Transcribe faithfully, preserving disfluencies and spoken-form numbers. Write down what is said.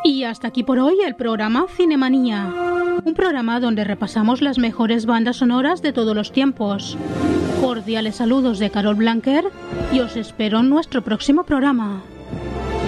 Y hasta aquí por hoy el programa Cinemanía, un programa donde repasamos las mejores bandas sonoras de todos los tiempos. Cordiales saludos de Carol Blanquer y os espero en nuestro próximo programa.